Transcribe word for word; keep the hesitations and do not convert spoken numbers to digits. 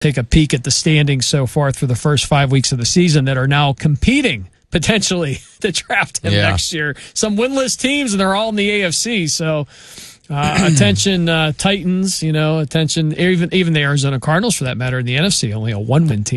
take a peek at the standings so far through the first five weeks of the season that are now competing potentially to draft him yeah. next year. Some winless teams, and they're all in the A F C. So uh, attention uh, Titans, you know, attention even even the Arizona Cardinals for that matter in the N F C, only a one-win team.